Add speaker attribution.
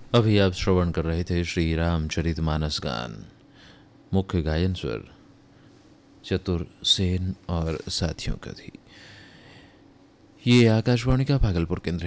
Speaker 1: अभी आप श्रवण कर रहे थे श्री रामचरितमानस गान। मुख्य गायन स्वर चतुर सेन और साथियों का थी। ये आकाशवाणी का भागलपुर केंद्र